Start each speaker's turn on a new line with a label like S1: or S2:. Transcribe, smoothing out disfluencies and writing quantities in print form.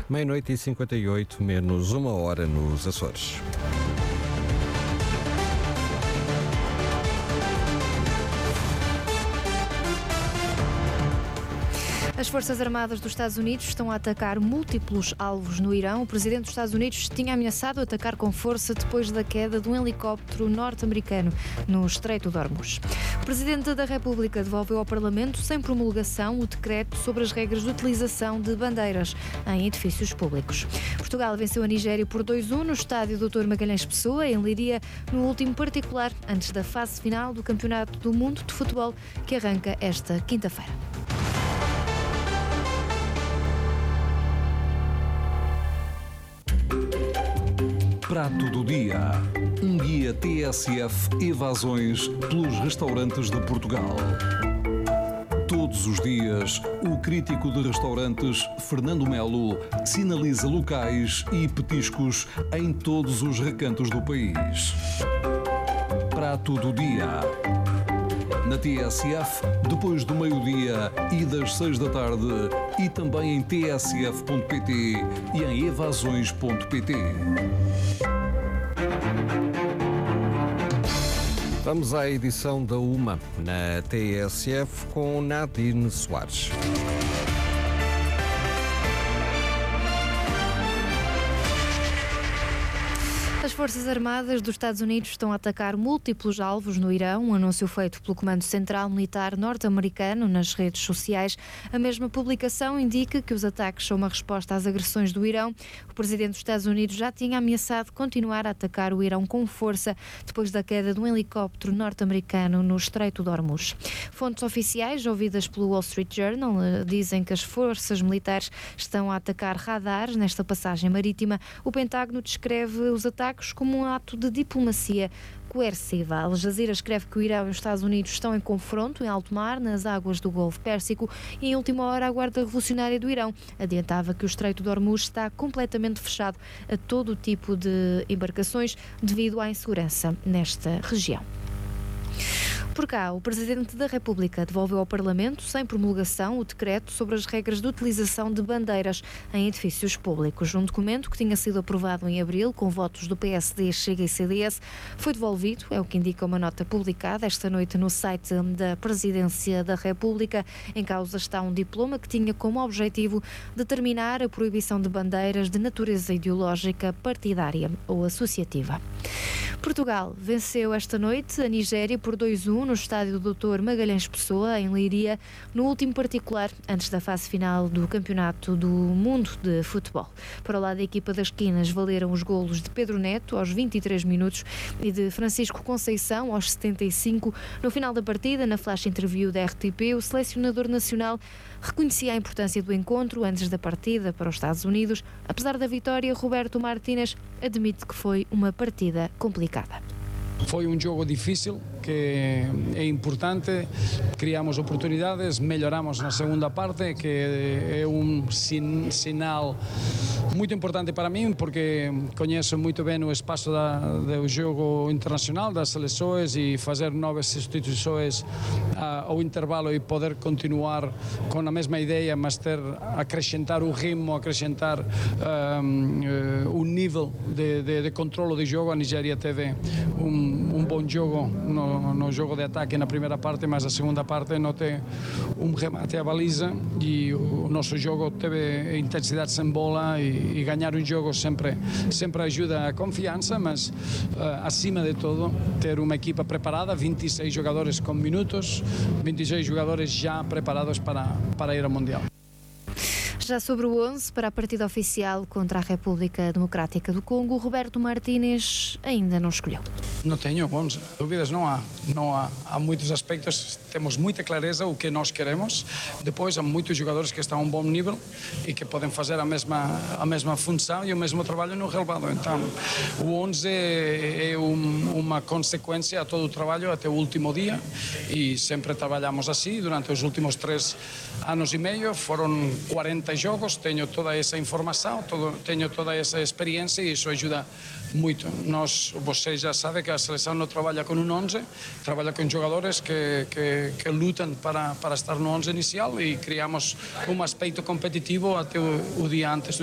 S1: meia-noite e 58, menos 1 hora nos Açores.
S2: As Forças Armadas dos Estados Unidos estão a atacar múltiplos alvos no Irão. O presidente dos Estados Unidos tinha ameaçado atacar com força depois da queda de um helicóptero norte-americano no Estreito de Hormuz. O presidente da República devolveu ao Parlamento, sem promulgação, o decreto sobre as regras de utilização de bandeiras em edifícios públicos. Portugal venceu a Nigéria por 2-1 no estádio Dr. Magalhães Pessoa, em Leiria, no último particular, antes da fase final do Campeonato do Mundo de Futebol, que arranca esta quinta-feira.
S3: Prato do Dia. Um guia TSF Evasões pelos restaurantes de Portugal. Todos os dias, o crítico de restaurantes Fernando Melo sinaliza locais e petiscos em todos os recantos do país. Prato do Dia. Na TSF, depois do meio-dia e das 6 da tarde, e também em tsf.pt e em evasões.pt.
S1: Vamos à edição da UMA na TSF com Nadine Soares.
S2: As Forças Armadas dos Estados Unidos estão a atacar múltiplos alvos no Irão, um anúncio feito pelo Comando Central Militar norte-americano nas redes sociais. A mesma publicação indica que os ataques são uma resposta às agressões do Irão. O presidente dos Estados Unidos já tinha ameaçado continuar a atacar o Irão com força depois da queda de um helicóptero norte-americano no Estreito de Hormuz. Fontes oficiais, ouvidas pelo Wall Street Journal, dizem que as forças militares estão a atacar radares nesta passagem marítima. O Pentágono descreve os ataques como um ato de diplomacia coerciva. Al Jazeera escreve que o Irão e os Estados Unidos estão em confronto em alto mar, nas águas do Golfo Pérsico, e em última hora a Guarda Revolucionária do Irão adiantava que o Estreito de Hormuz está completamente fechado a todo o tipo de embarcações devido à insegurança nesta região. Por cá, o Presidente da República devolveu ao Parlamento, sem promulgação, o decreto sobre as regras de utilização de bandeiras em edifícios públicos. Um documento que tinha sido aprovado em abril, com votos do PSD, Chega e CDS, foi devolvido, é o que indica uma nota publicada esta noite no site da Presidência da República. Em causa está um diploma que tinha como objetivo determinar a proibição de bandeiras de natureza ideológica, partidária ou associativa. Portugal venceu esta noite a Nigéria por 2-1 no estádio Dr. Magalhães Pessoa, em Leiria, no último particular, antes da fase final do Campeonato do Mundo de Futebol. Para o lado da equipa das Quinas, valeram os golos de Pedro Neto, aos 23 minutos, e de Francisco Conceição, aos 75. No final da partida, na flash interview da RTP, o selecionador nacional reconhecia a importância do encontro antes da partida para os Estados Unidos. Apesar da vitória, Roberto Martínez admite que foi uma partida complicada.
S4: Foi um jogo difícil, que é importante, criamos oportunidades, melhoramos na segunda parte, que é um sinal muito importante para mim, porque conheço muito bem o espaço do jogo internacional, das seleções, e fazer novas substituições ao intervalo e poder continuar com a mesma ideia, mas acrescentar o ritmo, acrescentar o nível de controle do jogo. A Nigéria teve um bom jogo no jogo de ataque na primeira parte, mas a segunda parte não tem um remate à baliza, e o nosso jogo teve intensidade sem bola, e ganhar um jogo sempre ajuda a confiança, mas acima de tudo ter uma equipa preparada, 26 jogadores com minutos, 26 jogadores já preparados para ir ao Mundial.
S2: Já sobre o 11 para a partida oficial contra a República Democrática do Congo, Roberto Martínez ainda não escolheu.
S4: Não tenho 11, dúvidas não há. Há muitos aspectos, temos muita clareza o que nós queremos. Depois há muitos jogadores que estão a um bom nível e que podem fazer a mesma função e o mesmo trabalho no relevado. Então, o 11 é uma consequência a todo o trabalho até o último dia, e sempre trabalhamos assim. Durante os últimos 3 anos e meio foram 40 jogos, tenho toda essa informação, tenho toda essa experiência, e isso ajuda muito. Vocês já sabem que a seleção não trabalha com um 11, trabalha com jogadores que lutam para estar no 11 inicial, e criamos um aspecto competitivo até o dia antes.